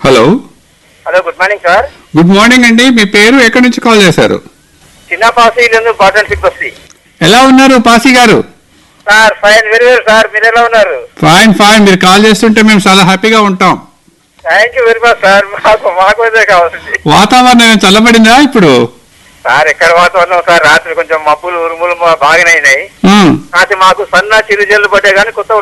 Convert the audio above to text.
Hello. Hello, good morning sir. Good morning అండి. మీ పేరు, ఎక్కడి నుంచి కాల్ చేశారు? చిన్న పాసీలు బాటన్ సిక్కొస్తి. ఎలా ఉన్నారు పాసి గారు? Sir fine, very well sir. మీరు ఎలా ఉన్నారు? Fine fine. మీరు కాల్ చేస్తుంటే మేము చాలా హ్యాపీగా ఉంటాం. Thank you very much sir. మాకు ఇదే కావాల్సింది. వాతావరణం చల్లబడిందా ఇప్పుడు? సార్ ఎక్కడ వాతావరణం సార్, రాత్రి కొంచెం మబ్బులు ఉరుములు బాగానే అయినాయి. కాకపోతే మాకు సన్న చిరుజల్లు పడ్డే కానీ కొత్త